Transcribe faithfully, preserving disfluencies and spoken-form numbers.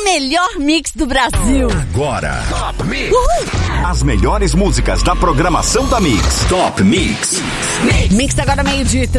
melhor mix do Brasil. Agora, Top Mix. Uhul. As melhores músicas da programação da Mix. Top Mix. Mix agora meio-dia.